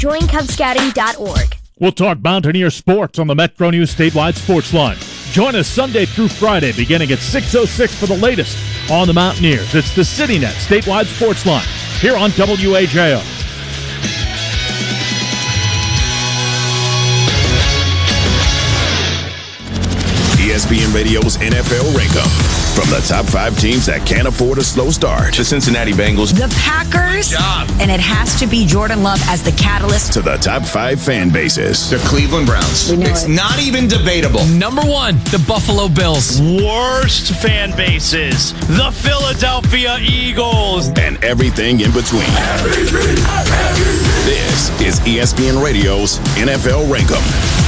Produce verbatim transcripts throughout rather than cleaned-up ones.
join cub scouting dot org. We'll talk Mountaineer sports on the Metro News Statewide Sports Line. Join us Sunday through Friday beginning at six oh six for the latest on the Mountaineers. It's the CityNet Statewide Sports Line here on W A J O. E S P N Radio's N F L Rank-Up. From the top five teams that can't afford a slow start. The Cincinnati Bengals. The Packers. And it has to be Jordan Love as the catalyst. To the top five fan bases. The Cleveland Browns. It's it. not even debatable. Number one, the Buffalo Bills. Worst fan bases. The Philadelphia Eagles. And everything in between. Everything, everything. This is E S P N Radio's N F L Rank-Up.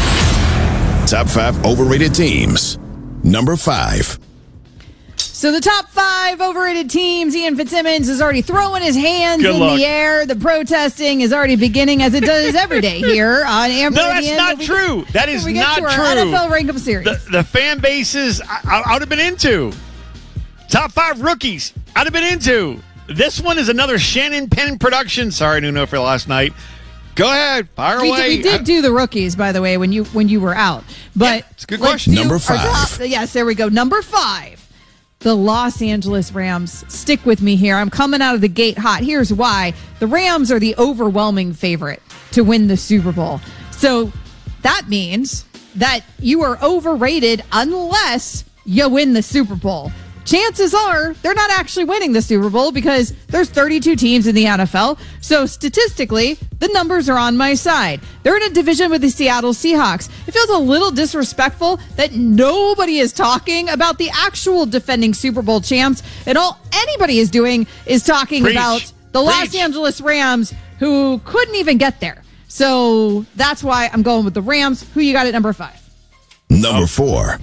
Top five overrated teams. Number five. So the top five overrated teams, Ian Fitzsimmons is already throwing his hands Good in luck. the air. The protesting is already beginning, as it does every day here on Amber. No, that's not we, true. That is we get not to our true. N F L Rank-Up series. The, the fan bases I, I would have been into. Top five rookies I'd have been into. This one is another Shannon Penn production. Sorry, Nuno, for last night. Go ahead, fire we away. Did, we did do the rookies, by the way, when you when you were out. But yeah, it's a good question. Number five. Top, yes, there we go. Number five. The Los Angeles Rams. Stick with me here. I'm coming out of the gate hot. Here's why. The Rams are the overwhelming favorite to win the Super Bowl. So that means that you are overrated unless you win the Super Bowl. Chances are they're not actually winning the Super Bowl because there's thirty-two teams in the N F L. So statistically, the numbers are on my side. They're in a division with the Seattle Seahawks. It feels a little disrespectful that nobody is talking about the actual defending Super Bowl champs, and all anybody is doing is talking Preach. about the Preach. Los Angeles Rams, who couldn't even get there. So that's why I'm going with the Rams. Who you got at number five? Number four.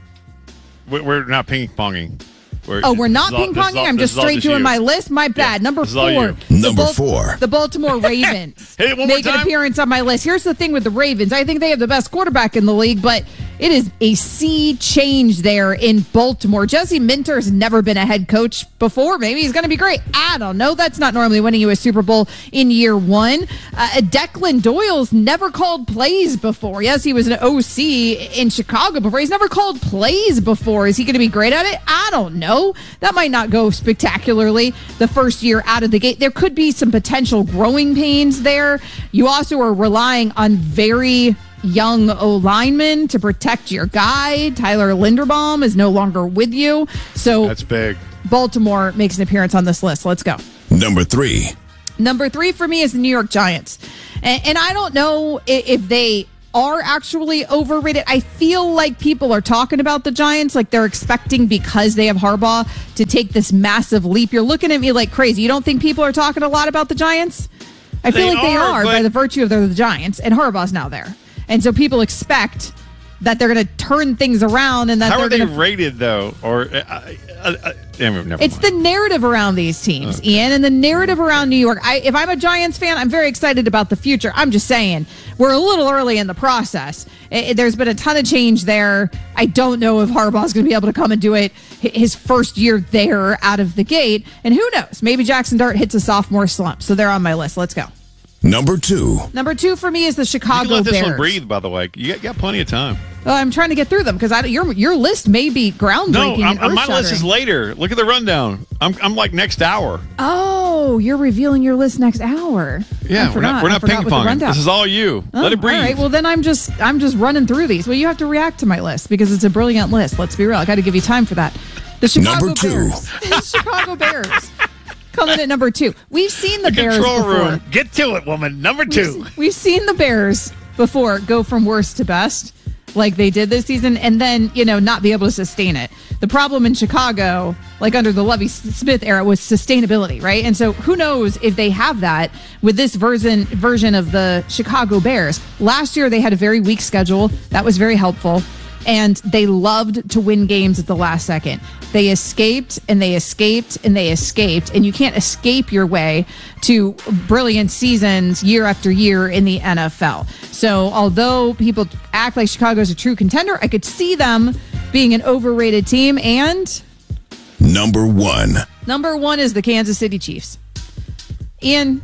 We're not ping-ponging. We're, Oh, we're not all, ping-ponging? all, I'm just straight doing you. my list? My bad. Yeah, Number four. Number the four. The Baltimore Ravens Hit it one more make an time. appearance on my list. Here's the thing with the Ravens. I think they have the best quarterback in the league, but it is a sea change there in Baltimore. Jesse Minter has never been a head coach before. Maybe he's going to be great. I don't know. That's not normally winning you a Super Bowl in year one. Uh, Declan Doyle's never called plays before. Yes, he was an O C in Chicago before. He's never called plays before. Is he going to be great at it? I don't know. That might not go spectacularly the first year out of the gate. There could be some potential growing pains there. You also are relying on very young O-linemen to protect your guy. Tyler Linderbaum is no longer with you. So That's big. Baltimore makes an appearance on this list. Let's go. Number three. Number three for me is the New York Giants. And, and I don't know if they are actually overrated. I feel like people are talking about the Giants like they're expecting, because they have Harbaugh, to take this massive leap. You're looking at me like crazy. You don't think people are talking a lot about the Giants? I feel They like they are, are but- by the virtue of they're the Giants, and Harbaugh's now there. And so people expect that they're going to turn things around, and that How they're are they going to rated, though? Or uh, uh, uh, never, never It's mind. the narrative around these teams, Okay. Ian, and the narrative around New York. I, if I'm a Giants fan, I'm very excited about the future. I'm just saying, we're a little early in the process. It, it- there's been a ton of change there. I don't know if Harbaugh's going to be able to come and do it hi- his first year there out of the gate. And who knows? Maybe Jackson Dart hits a sophomore slump. So they're on my list. Let's go. Number two. Number two for me is the You Chicago can let this Bears. one breathe, by the way. You got, got plenty of time. Uh, I'm trying to get through them because your your list may be No, groundbreaking. I'm, and my list is earth-shattering. later. Look at the rundown. I'm, I'm like next hour. Oh, you're revealing your list next hour. Yeah, I we're not forgot. we're I not forgot ping with the ponging. rundown. This is all you. Oh, Let it breathe. All right. Well, then I'm just I'm just running through these. Well, you have to react to my list because it's a brilliant list. Let's be real. I got to give you time for that. The Chicago Number two. Bears. The Chicago Bears. Coming at number two. We've seen the, the Bears control before. room. Get to it, woman. Number two. We've, we've seen the Bears before go from worst to best, like they did this season, and then, you know, not be able to sustain it. The problem in Chicago, like under the Lovie Smith era, was sustainability, right? And so who knows if they have that with this version version of the Chicago Bears. Last year, they had a very weak schedule. That was very helpful. And they loved to win games at the last second. They escaped and they escaped and they escaped. And you can't escape your way to brilliant seasons year after year in the N F L. So although people act like Chicago's a true contender, I could see them being an overrated team. And Number one. number one is the Kansas City Chiefs. Ian,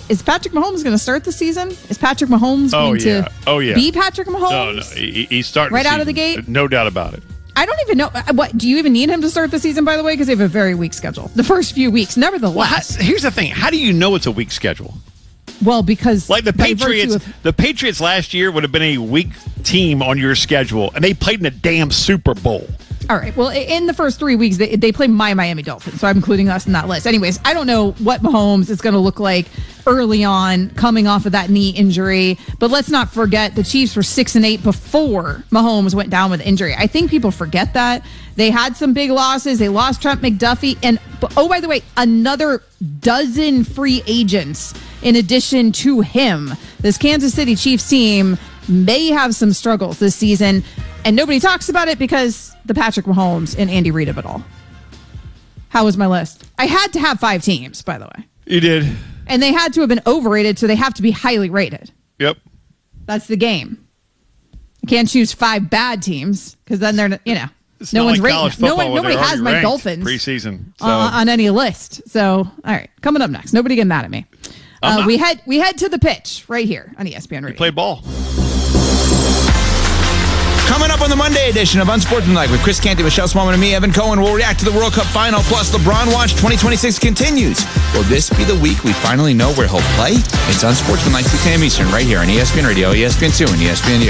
is Patrick Mahomes going to start the season? Is Patrick Mahomes oh, going yeah. to oh, yeah. be Patrick Mahomes? No, no. He, he's starting right the out of the season. gate? No doubt about it. I don't even know. What do you even need him to start the season, by the way? Because they have a very weak schedule. The first few weeks, nevertheless. Well, how, here's the thing. How do you know it's a weak schedule? Well, because like the Patriots, of, the Patriots last year would have been a weak team on your schedule, and they played in a damn Super Bowl. All right. Well, in the first three weeks, they, they play my Miami Dolphins, so I'm including us in that list. Anyways, I don't know what Mahomes is going to look like early on coming off of that knee injury, but let's not forget the Chiefs were six and eight before Mahomes went down with injury. I think people forget that. They had some big losses. They lost Trent McDuffie, and oh, by the way, another dozen free agents in addition to him. This Kansas City Chiefs team may have some struggles this season, and nobody talks about it because the Patrick Mahomes and Andy Reid of it all. How was my list? I had to have five teams, by the way. You did. And they had to have been overrated, so they have to be highly rated. Yep. That's the game. You can't choose five bad teams because then they're, you know, it's no one's like rating. No one, nobody has my Dolphins preseason so. uh, on any list. So, all right, coming up next. Nobody get mad at me. Uh, we head we head to the pitch right here on E S P N Radio. You play ball. Coming up on the Monday edition of Unsportsmanlike with Chris Canty, Michelle Smallman, and me, Evan Cohen, we'll react to the World Cup final. Plus, LeBron Watch twenty twenty-six continues. Will this be the week we finally know where he'll play? It's Unsportsmanlike, six a.m. Eastern, right here on E S P N Radio, E S P N two, and E S P N U.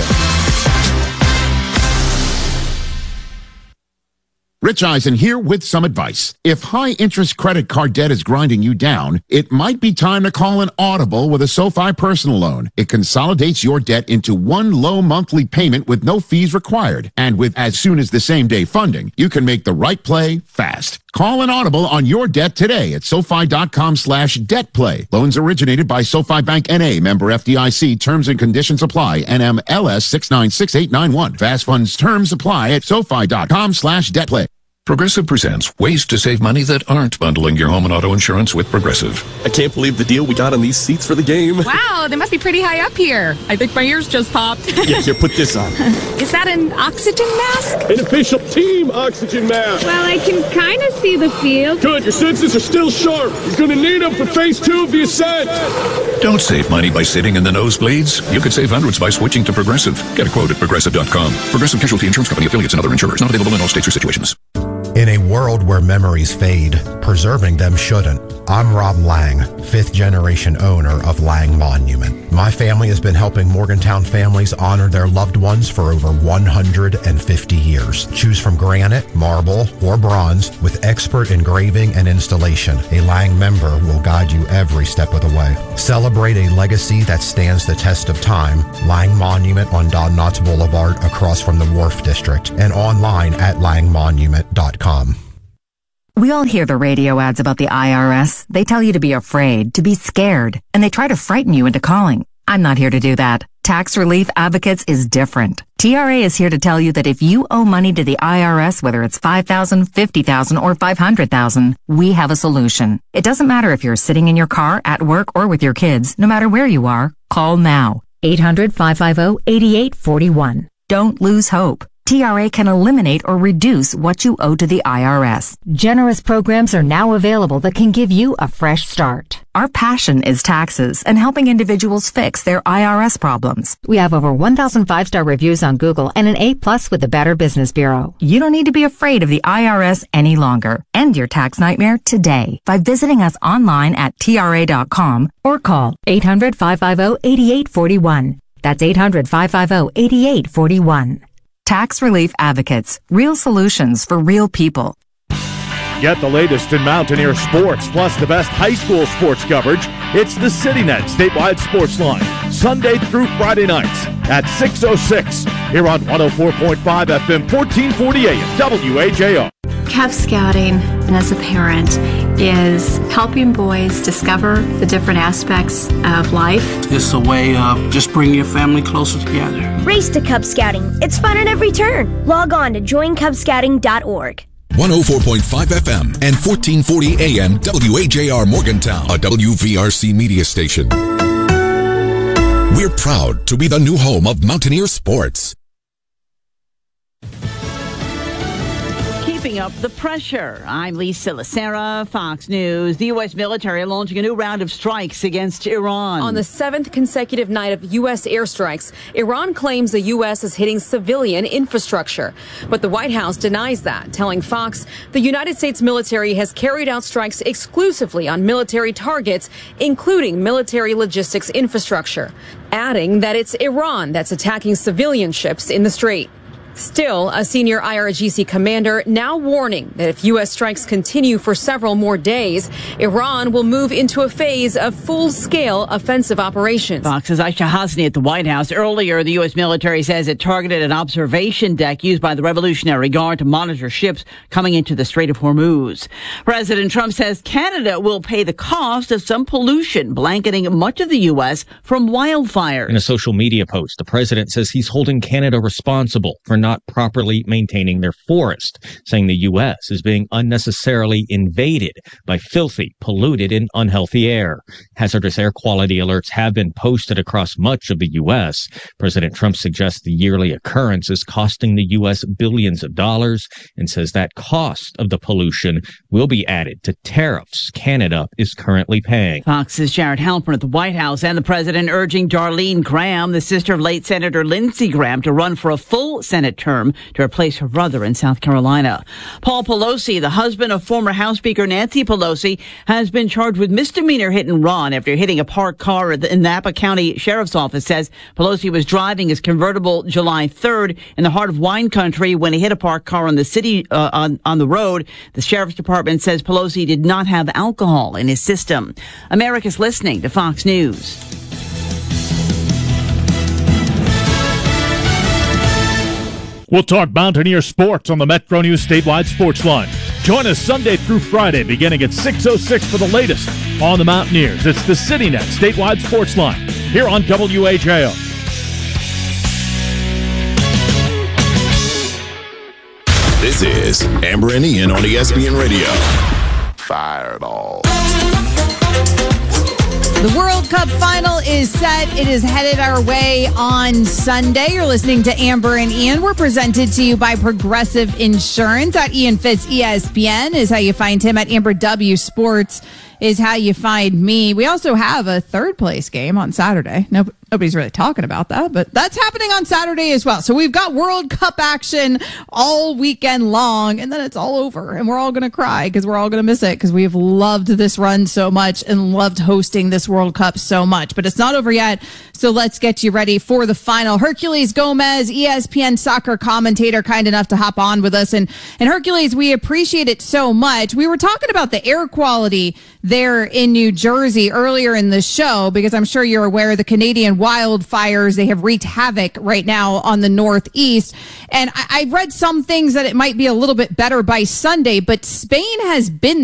Rich Eisen here with some advice. If high-interest credit card debt is grinding you down, it might be time to call an Audible with a SoFi personal loan. It consolidates your debt into one low monthly payment with no fees required. And with as soon as the same-day funding, you can make the right play fast. Call an Audible on your debt today at SoFi.com slash debt play. Loans originated by SoFi Bank N A, member F D I C. Terms and conditions apply. N M L S six nine six eight nine one. Fast funds terms apply at SoFi.com slash debt play. Progressive presents ways to save money that aren't bundling your home and auto insurance with Progressive. I can't believe the deal we got on these seats for the game. Wow, they must be pretty high up here. I think my ears just popped. Yeah, here, put this on. Is that an oxygen mask? An official team oxygen mask. Well, I can kind of see the field. Good, your senses are still sharp. You're going to need them for phase two of the ascent. Don't save money by sitting in the nosebleeds. You could save hundreds by switching to Progressive. Get a quote at Progressive dot com. Progressive Casualty Insurance Company, affiliates, and other insurers. Not available in all states or situations. In a world where memories fade, preserving them shouldn't. I'm Rob Lang, fifth generation owner of Lang Monument. My family has been helping Morgantown families honor their loved ones for over one hundred fifty years. Choose from granite, marble, or bronze with expert engraving and installation. A Lang member will guide you every step of the way. Celebrate a legacy that stands the test of time. Lang Monument on Don Knotts Boulevard across from the Wharf District and online at lang monument dot com. We all hear the radio ads about the I R S. They tell you to be afraid, to be scared, and they try to frighten you into calling. I'm not here to do that. Tax Relief Advocates is different. T R A is here to tell you that if you owe money to the I R S, whether it's five thousand dollars, fifty thousand dollars, or five hundred thousand dollars, we have a solution. It doesn't matter if you're sitting in your car, at work, or with your kids. No matter where you are, call now. eight hundred, five five zero, eight eight four one. Don't lose hope. T R A can eliminate or reduce what you owe to the I R S. Generous programs are now available that can give you a fresh start. Our passion is taxes and helping individuals fix their I R S problems. We have over one thousand five-star reviews on Google and an A plus with the Better Business Bureau. You don't need to be afraid of the I R S any longer. End your tax nightmare today by visiting us online at T R A dot com or call eight hundred, five five zero, eight eight four one. That's eight hundred, five five zero, eight eight four one. Tax Relief Advocates. Real solutions for real people. Get the latest in Mountaineer sports, plus the best high school sports coverage. It's the CityNet Statewide Sports Line, Sunday through Friday nights at six oh six, here on one oh four point five F M, fourteen forty A M, W A J R. Cub Scouting, and as a parent, is helping boys discover the different aspects of life. It's a way of just bringing your family closer together. Race to Cub Scouting. It's fun at every turn. Log on to join cub scouting dot org. one oh four point five F M and fourteen forty A M W A J R Morgantown, a W V R C media station. We're proud to be the new home of Mountaineer sports. keeping up the pressure. I'm Lisa Lacera, Fox News. The U S military launching a new round of strikes against Iran. On the seventh consecutive night of U S airstrikes, Iran claims the U S is hitting civilian infrastructure. But the White House denies that, telling Fox the United States military has carried out strikes exclusively on military targets, including military logistics infrastructure, adding that it's Iran that's attacking civilian ships in the Strait. Still, a senior I R G C commander now warning that if U S strikes continue for several more days, Iran will move into a phase of full-scale offensive operations. Fox's Aisha Hasni at the White House. Earlier, the U S military says it targeted an observation deck used by the Revolutionary Guard to monitor ships coming into the Strait of Hormuz. President Trump says Canada will pay the cost of some pollution blanketing much of the U S from wildfires. In a social media post, the president says he's holding Canada responsible for not properly maintaining their forest, saying the U S is being unnecessarily invaded by filthy, polluted, and unhealthy air. Hazardous air quality alerts have been posted across much of the U S. President Trump suggests the yearly occurrence is costing the U S billions of dollars and says that cost of the pollution will be added to tariffs Canada is currently paying. Fox's Jared Halpern at the White House, and the president urging Darlene Graham, the sister of late Senator Lindsey Graham, to run for a full Senate term to replace her brother in South Carolina. Paul Pelosi, the husband of former House Speaker Nancy Pelosi, has been charged with misdemeanor hit and run after hitting a parked car in the Napa County Sheriff's Office. Says Pelosi was driving his convertible July third in the heart of wine country when he hit a parked car on the city uh, on, on the road. The Sheriff's Department says Pelosi did not have alcohol in his system. America's listening to Fox News. We'll talk Mountaineer sports on the Metro News statewide sports line. Join us Sunday through Friday beginning at six oh six for the latest on the Mountaineers. It's the CityNet statewide sports line here on W H A O. This is Amber and Ian on E S P N Radio. Fireball. The World Cup final is set. It is headed our way on Sunday. You're listening to Amber and Ian. We're presented to you by Progressive Insurance. At Ian Fitz E S P N is how you find him. At Amber W Sports is how you find me. We also have a third place game on Saturday. No, nobody's really talking about that, but that's happening on Saturday as well. So we've got World Cup action all weekend long, and then it's all over, and we're all going to cry because we're all going to miss it because we have loved this run so much and loved hosting this World Cup so much. But it's not over yet, so let's get you ready for the final. Hercules Gomez, E S P N soccer commentator, kind enough to hop on with us. And, and Hercules, we appreciate it so much. We were talking about the air quality there in New Jersey earlier in the show, because I'm sure you're aware the Canadian wildfires, they have wreaked havoc right now on the Northeast. And I, I've read some things that it might be a little bit better by Sunday, but Spain has been